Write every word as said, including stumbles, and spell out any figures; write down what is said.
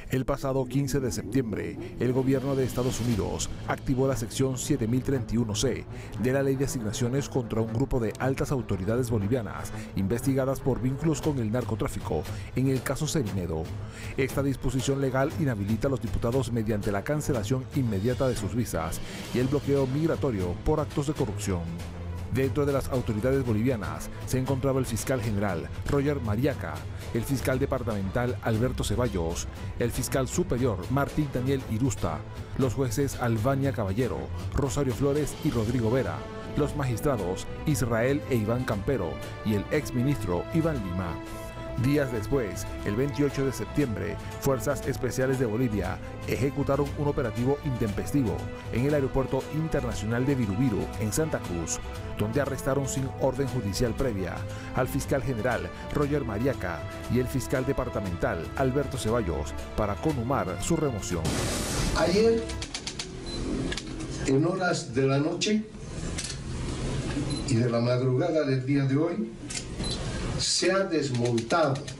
El pasado quince de septiembre, el gobierno de Estados Unidos activó la sección siete mil treinta y uno ce de la Ley de Asignaciones contra un grupo de altas autoridades bolivianas investigadas por vínculos con el narcotráfico en el caso Cerinedo. Esta disposición legal inhabilita a los diputados mediante la cancelación inmediata de sus visas y el bloqueo migratorio por actos de corrupción. Dentro de las autoridades bolivianas se encontraba el fiscal general Roger Mariaca, el fiscal departamental Alberto Ceballos, el fiscal superior Martín Daniel Irusta, los jueces Albania Caballero, Rosario Flores y Rodrigo Vera, los magistrados Israel e Iván Campero y el exministro Iván Lima. Días después, el veintiocho de septiembre, Fuerzas Especiales de Bolivia ejecutaron un operativo intempestivo en el Aeropuerto Internacional de Virubiru, en Santa Cruz, donde arrestaron sin orden judicial previa al fiscal general Roger Mariaca y el fiscal departamental Alberto Ceballos para conhumar su remoción. Ayer, en horas de la noche y de la madrugada del día de hoy, se ha desmontado